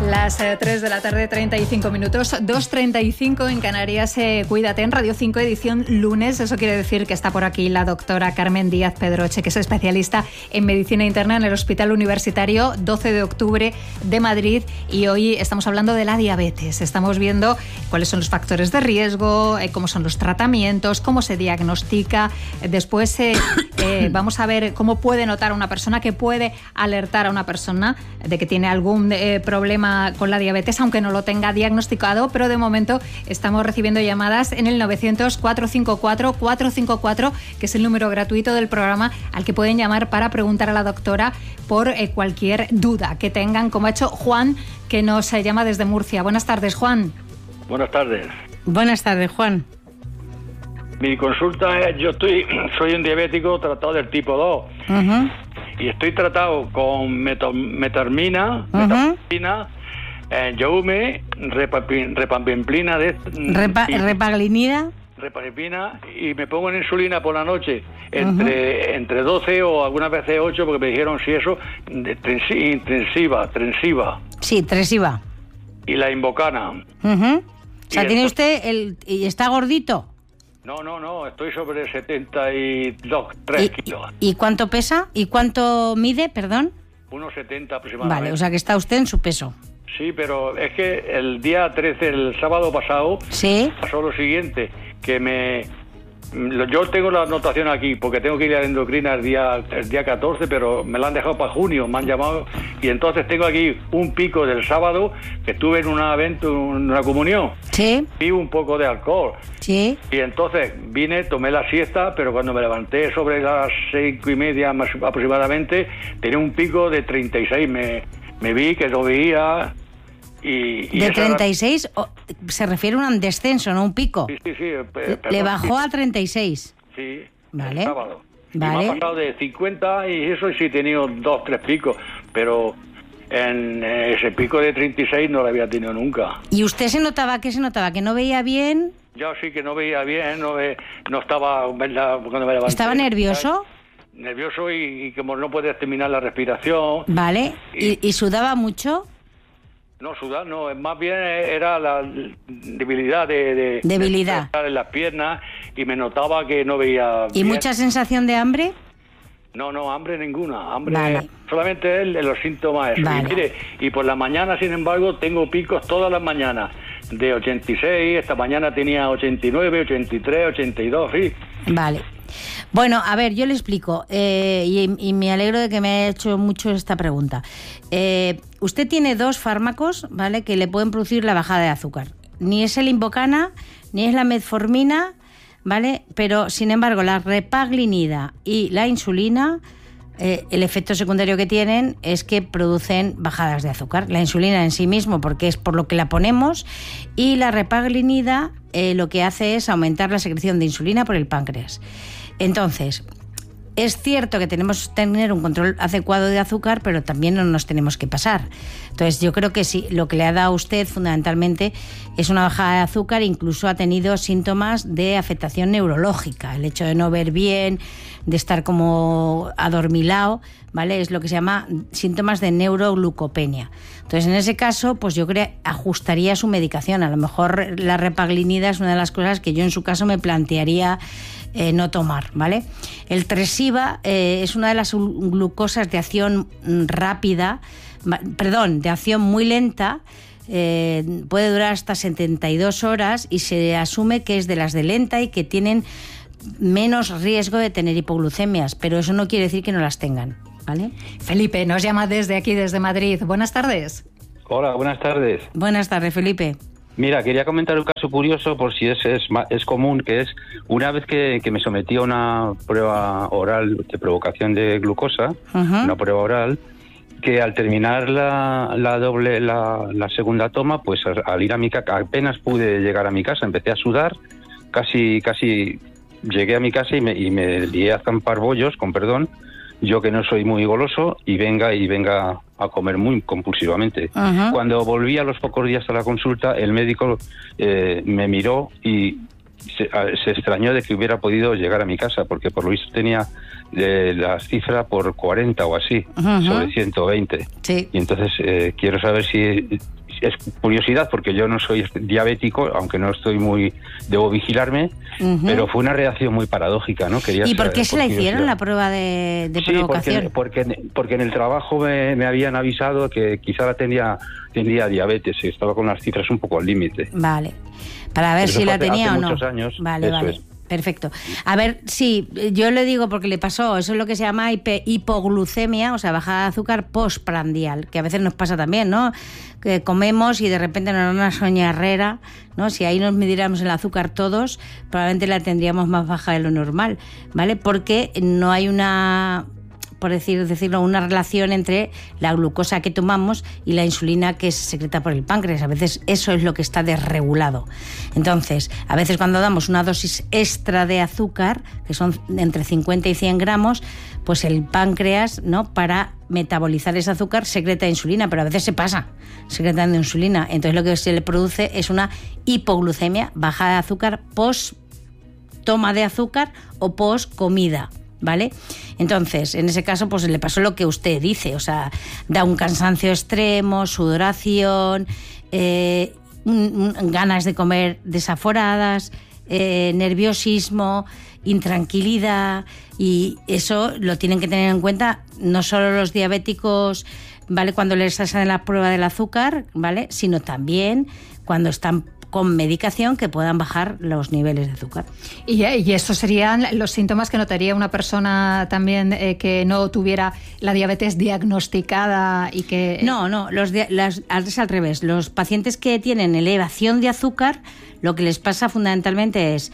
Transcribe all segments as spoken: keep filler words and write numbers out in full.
Las eh, tres de la tarde, treinta y cinco minutos, dos treinta y cinco en Canarias. Eh, cuídate en Radio cinco, edición lunes. Eso quiere decir que está por aquí la doctora Carmen Díaz Pedroche, que es especialista en medicina interna en el Hospital Universitario doce de octubre de Madrid. Y hoy estamos hablando de la diabetes. Estamos viendo cuáles son los factores de riesgo, eh, cómo son los tratamientos, cómo se diagnostica. Después eh, eh, vamos a ver cómo puede notar una persona, que puede alertar a una persona de que tiene algún eh, problema con la diabetes, aunque no lo tenga diagnosticado. Pero de momento estamos recibiendo llamadas en el novecientos, cuatrocientos cincuenta y cuatro, cuatrocientos cincuenta y cuatro, que es el número gratuito del programa al que pueden llamar para preguntar a la doctora por eh, cualquier duda que tengan, como ha hecho Juan, que nos eh, llama desde Murcia. Buenas tardes, Juan. Buenas tardes. Buenas tardes, Juan. Mi consulta es, yo estoy, soy un diabético tratado del tipo dos. Uh-huh. Y estoy tratado con meto, metarmina, uh-huh. metarmina, eh, Youme, repamplina, de, Repa, y, repaglinida, repaglinida, y me pongo en insulina por la noche entre uh-huh. entre doce o algunas veces ocho, porque me dijeron si eso, intensiva, trensiva. Sí, trensiva. Y la invocana. Uh-huh. O sea, ¿tiene usted el y está gordito? No, no, no, estoy sobre setenta y dos, tres kilos. ¿Y cuánto pesa? ¿Y cuánto mide, perdón? uno setenta aproximadamente. Vale, o sea que está usted en su peso. Sí, pero es que el día trece, el sábado pasado, ¿sí? Pasó lo siguiente, que me... Yo tengo la anotación aquí, porque tengo que ir a la endocrina el día, el día catorce, pero me la han dejado para junio, me han llamado, y entonces tengo aquí un pico del sábado, que estuve en un evento, en una comunión. Sí. Vi un poco de alcohol. Sí. Y entonces vine, tomé la siesta, pero cuando me levanté sobre las cinco y media más aproximadamente, tenía un pico de treinta y seis, me, me vi que lo veía... Y, y de treinta y seis, era... se refiere a un descenso, no un pico. Sí, sí, sí. Perdón, Le bajó sí. a treinta y seis. Sí, vale. El sábado. Vale. Y me ha pasado de cincuenta y eso sí he tenido dos, tres picos, pero en ese pico de treinta y seis no lo había tenido nunca. ¿Y usted se notaba, qué se notaba? ¿Que no veía bien? Yo sí que no veía bien, no, ve, no estaba... Cuando me levanté, ¿estaba nervioso? Nervioso y, y como no puedes terminar la respiración. Vale. ¿Y, y, y sudaba mucho? No, sudar no, más bien era la debilidad de... de debilidad. De en las piernas y me notaba que no veía ¿Y bien. Mucha sensación de hambre? No, no, hambre ninguna, hambre vale. solamente el, los síntomas esos. Vale. Y mire, y por la mañana, sin embargo, tengo picos todas las mañanas, de ochenta y seis, esta mañana tenía ochenta y nueve, ochenta y tres, ochenta y dos, sí. Vale. Bueno, a ver, yo le explico, eh, y, y me alegro de que me haya hecho mucho esta pregunta. Eh, usted tiene dos fármacos, ¿vale?, que le pueden producir la bajada de azúcar. Ni es el Invocana, ni es la metformina, ¿vale? Pero, sin embargo, la repaglinida y la insulina, eh, el efecto secundario que tienen es que producen bajadas de azúcar. La insulina en sí mismo, porque es por lo que la ponemos, y la repaglinida eh, lo que hace es aumentar la secreción de insulina por el páncreas. Entonces, es cierto que tenemos que tener un control adecuado de azúcar, pero también no nos tenemos que pasar. Entonces, yo creo que sí, lo que le ha dado a usted fundamentalmente es una bajada de azúcar, incluso ha tenido síntomas de afectación neurológica. El hecho de no ver bien, de estar como adormilado, ¿vale?, es lo que se llama síntomas de neuroglucopenia. Entonces, en ese caso, pues yo creo que ajustaría su medicación. A lo mejor la repaglinida es una de las cosas que yo en su caso me plantearía eh, no tomar, ¿vale? El Tresiba eh, es una de las glucosas de acción rápida, perdón, de acción muy lenta. Eh, puede durar hasta setenta y dos horas y se asume que es de las de lenta y que tienen menos riesgo de tener hipoglucemias, pero eso no quiere decir que no las tengan, ¿vale? Felipe nos llama desde aquí, desde Madrid. Buenas tardes. Hola, buenas tardes. Buenas tardes, Felipe. Mira, quería comentar un caso curioso, por si es es, es común, que es una vez que, que me sometí a una prueba oral de provocación de glucosa, uh-huh. una prueba oral, que al terminar la, la doble la, la segunda toma, pues al, al ir a mi casa, apenas pude llegar a mi casa, empecé a sudar, casi casi llegué a mi casa y me, y me lié a zampar bollos, con perdón, yo que no soy muy goloso, y venga y venga a comer muy compulsivamente. Uh-huh. Cuando volví a los pocos días a la consulta, el médico eh, me miró y se, se extrañó de que hubiera podido llegar a mi casa, porque por lo visto tenía eh, la cifra por cuarenta o así, uh-huh. sobre ciento veinte. Sí. Y entonces eh, quiero saber si... Es curiosidad, porque yo no soy diabético, aunque no estoy muy... Debo vigilarme, uh-huh. pero fue una reacción muy paradójica, ¿no? Quería ¿Y por qué saber, se la hicieron, la prueba de, de sí, provocación? Porque, porque, porque en el trabajo me, me habían avisado que quizá la tenía, tenía diabetes, y estaba con las cifras un poco al límite. Vale, para ver si la hace, tenía hace o no. muchos años. Vale, vale. Es. Perfecto. A ver, sí, yo le digo porque le pasó, eso es lo que se llama hipoglucemia, o sea, bajada de azúcar postprandial, que a veces nos pasa también, ¿no? Que comemos y de repente nos da una soñarrera, ¿no? Si ahí nos midiéramos el azúcar todos, probablemente la tendríamos más baja de lo normal, ¿vale? Porque no hay una... por decir, decirlo, una relación entre la glucosa que tomamos y la insulina que se secreta por el páncreas. A veces eso es lo que está desregulado. Entonces, a veces cuando damos una dosis extra de azúcar, que son entre cincuenta y cien gramos, pues el páncreas, ¿no?, para metabolizar ese azúcar secreta insulina, pero a veces se pasa secretando insulina. Entonces lo que se le produce es una hipoglucemia, bajada de azúcar post toma de azúcar o post comida. ¿Vale? Entonces, en ese caso, pues le pasó lo que usted dice, o sea, da un cansancio extremo, sudoración, eh, un, un, ganas de comer desaforadas, eh, nerviosismo, intranquilidad, y eso lo tienen que tener en cuenta no solo los diabéticos, ¿vale?, cuando les hacen la prueba del azúcar, ¿vale?, sino también cuando están con medicación que puedan bajar los niveles de azúcar. Y, y estos serían los síntomas que notaría una persona también eh, que no tuviera la diabetes diagnosticada y que... No, no, los de, las, es al revés. Los pacientes que tienen elevación de azúcar, lo que les pasa fundamentalmente es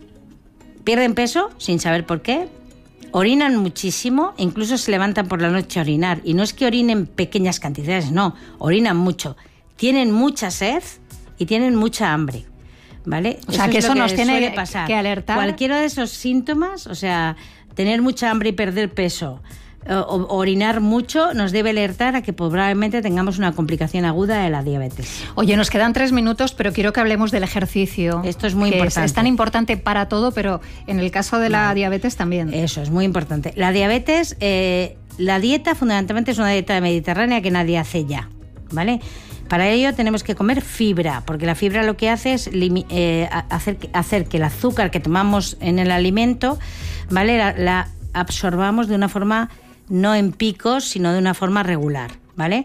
pierden peso sin saber por qué, orinan muchísimo, incluso se levantan por la noche a orinar. Y no es que orinen pequeñas cantidades, no, orinan mucho. Tienen mucha sed y tienen mucha hambre, ¿vale? O sea, eso que eso que nos tiene pasar. que alertar. Cualquiera de esos síntomas, o sea, tener mucha hambre y perder peso, o, o orinar mucho, nos debe alertar a que probablemente tengamos una complicación aguda de la diabetes. Oye, nos quedan tres minutos, pero quiero que hablemos del ejercicio. Esto es muy que importante. Es, es tan importante para todo, pero en el caso de la vale. diabetes también. Eso es muy importante. La diabetes, eh, la dieta fundamentalmente es una dieta mediterránea que nadie hace ya, ¿vale? Para ello tenemos que comer fibra, porque la fibra lo que hace es eh, hacer, hacer que el azúcar que tomamos en el alimento, ¿vale?, la, la absorbamos de una forma no en picos, sino de una forma regular, ¿vale?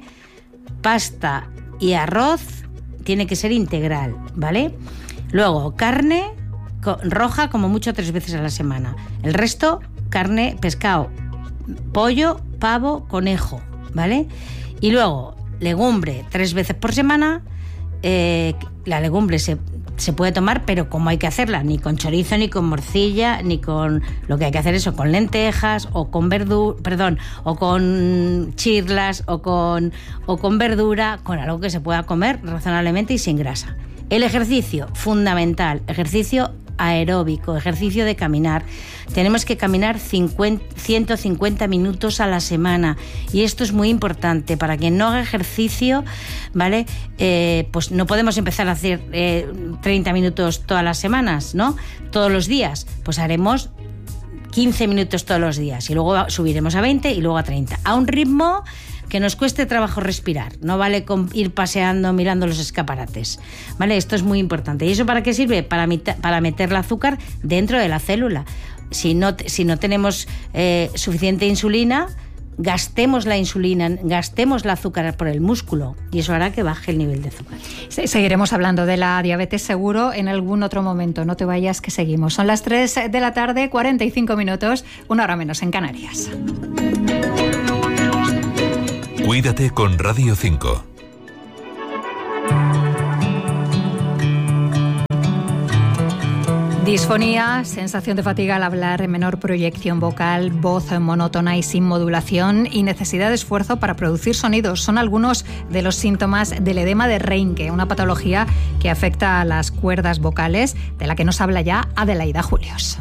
Pasta y arroz tiene que ser integral, ¿vale? Luego, carne roja como mucho tres veces a la semana. El resto, carne, pescado, pollo, pavo, conejo, ¿vale? Y luego, legumbre tres veces por semana. Eh, la legumbre se, se puede tomar, pero como hay que hacerla, ni con chorizo, ni con morcilla, ni con... Lo que hay que hacer es o con lentejas, o con verdura, perdón, o con chirlas, o con, o con verdura, con algo que se pueda comer razonablemente y sin grasa. El ejercicio, fundamental, ejercicio aeróbico, ejercicio de caminar. Tenemos que caminar cincuenta, ciento cincuenta minutos a la semana, y esto es muy importante. Para quien no haga ejercicio, ¿vale? Eh, pues no podemos empezar a hacer eh, treinta minutos todas las semanas, ¿no? Todos los días. Pues haremos quince minutos todos los días y luego subiremos a veinte y luego a treinta. A un ritmo que nos cueste trabajo respirar. No vale con ir paseando mirando los escaparates, ¿vale? Esto es muy importante. ¿Y eso para qué sirve? Para, para meter el azúcar dentro de la célula. Si no, si no tenemos eh, suficiente insulina, gastemos la insulina, gastemos el azúcar por el músculo, y eso hará que baje el nivel de azúcar. Sí, seguiremos hablando de la diabetes seguro en algún otro momento. No te vayas, que seguimos. Son las tres de la tarde, cuarenta y cinco minutos, una hora menos en Canarias. Cuídate con Radio cinco. Disfonía, sensación de fatiga al hablar, menor proyección vocal, voz monótona y sin modulación y necesidad de esfuerzo para producir sonidos son algunos de los síntomas del edema de Reinke, una patología que afecta a las cuerdas vocales, de la que nos habla ya Adelaida Julios.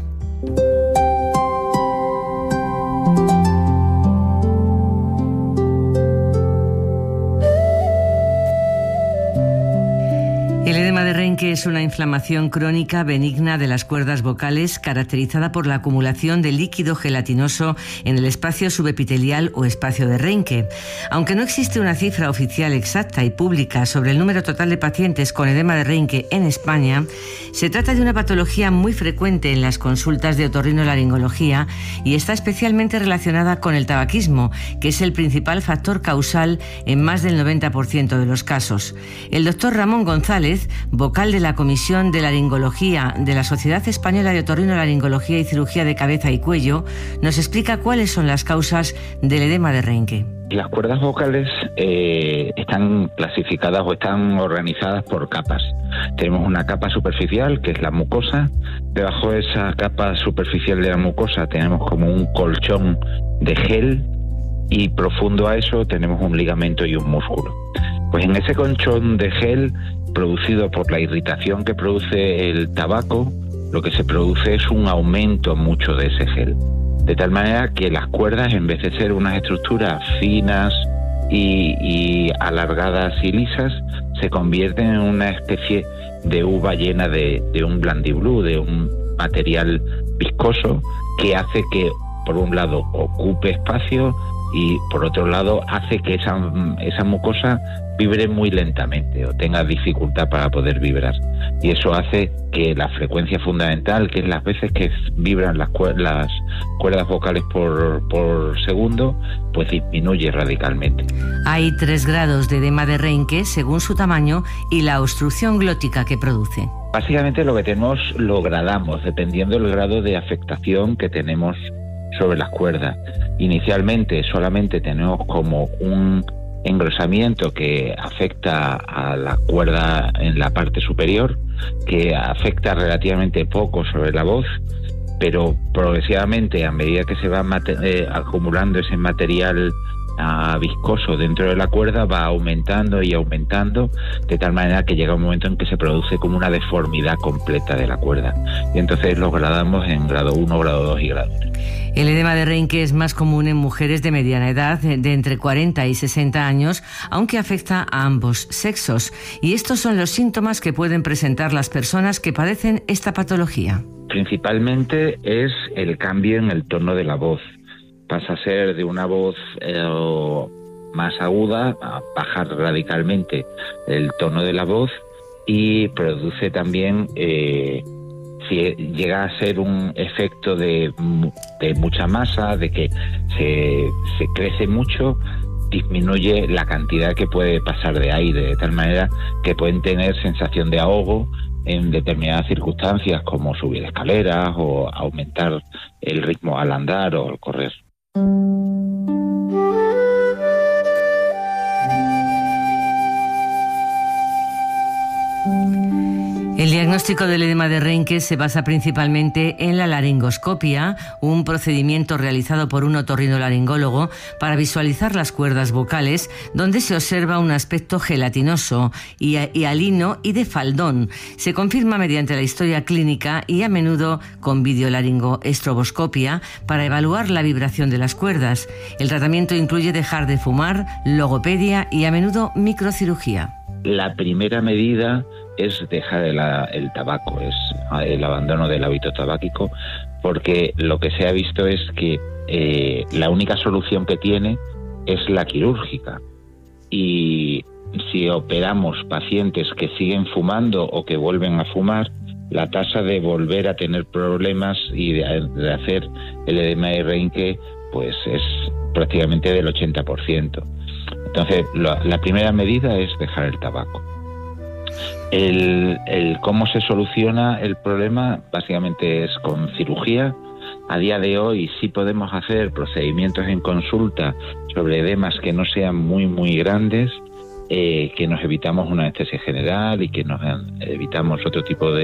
El edema de de Reinke es una inflamación crónica benigna de las cuerdas vocales caracterizada por la acumulación de líquido gelatinoso en el espacio subepitelial o espacio de Reinke. Aunque no existe una cifra oficial exacta y pública sobre el número total de pacientes con edema de Reinke en España, se trata de una patología muy frecuente en las consultas de otorrinolaringología y está especialmente relacionada con el tabaquismo, que es el principal factor causal en más del noventa por ciento de los casos. El doctor Ramón González, vocal de la Comisión de Laringología de la Sociedad Española de Otorrinolaringología y Cirugía de Cabeza y Cuello, nos explica cuáles son las causas del edema de Reinke. Las cuerdas vocales eh, están clasificadas o están organizadas por capas. Tenemos una capa superficial, que es la mucosa. Debajo de esa capa superficial de la mucosa tenemos como un colchón de gel, y profundo a eso tenemos un ligamento y un músculo. Pues en ese colchón de gel, producido por la irritación que produce el tabaco, lo que se produce es un aumento mucho de ese gel. De tal manera que las cuerdas, en vez de ser unas estructuras finas y, y alargadas y lisas, se convierten en una especie de uva llena de, de un blandiblue, de un material viscoso que hace que, por un lado, ocupe espacio y, por otro lado, hace que esa, esa mucosa vibre muy lentamente o tenga dificultad para poder vibrar. Y eso hace que la frecuencia fundamental, que es las veces que vibran las, cuer- las cuerdas vocales por, por segundo, pues disminuye radicalmente. Hay tres grados de edema de Reinke según su tamaño y la obstrucción glótica que produce. Básicamente lo que tenemos lo gradamos dependiendo del grado de afectación que tenemos sobre las cuerdas. Inicialmente solamente tenemos como un engrosamiento que afecta a la cuerda en la parte superior, que afecta relativamente poco sobre la voz, pero progresivamente, a medida que se va mate- eh, acumulando ese material uh, viscoso dentro de la cuerda, va aumentando y aumentando, de tal manera que llega un momento en que se produce como una deformidad completa de la cuerda. Y entonces lo gradamos en grado uno, grado dos y grado tres. El edema de Reinke es más común en mujeres de mediana edad, de entre cuarenta y sesenta años, aunque afecta a ambos sexos. Y estos son los síntomas que pueden presentar las personas que padecen esta patología. Principalmente es el cambio en el tono de la voz. Pasa a ser de una voz eh, más aguda a bajar radicalmente el tono de la voz, y produce también... Eh, si llega a ser un efecto de, de mucha masa, de que se, se crece mucho, disminuye la cantidad que puede pasar de aire, de tal manera que pueden tener sensación de ahogo en determinadas circunstancias, como subir escaleras o aumentar el ritmo al andar o al correr. El diagnóstico del edema de Reinke se basa principalmente en la laringoscopia, un procedimiento realizado por un otorrinolaringólogo para visualizar las cuerdas vocales, donde se observa un aspecto gelatinoso, hialino y de faldón. Se confirma mediante la historia clínica y a menudo con videolaringoestroboscopia para evaluar la vibración de las cuerdas. El tratamiento incluye dejar de fumar, logopedia y a menudo microcirugía. La primera medida es dejar el, el tabaco, es el abandono del hábito tabáquico, porque lo que se ha visto es que eh, la única solución que tiene es la quirúrgica. Y si operamos pacientes que siguen fumando o que vuelven a fumar, la tasa de volver a tener problemas y de, de hacer el edema de Reinke pues es prácticamente del ochenta por ciento. Entonces, la, la primera medida es dejar el tabaco. El, el cómo se soluciona el problema básicamente es con cirugía. A día de hoy sí podemos hacer procedimientos en consulta sobre edemas que no sean muy, muy grandes, eh, que nos evitamos una anestesia general y que nos evitamos otro tipo de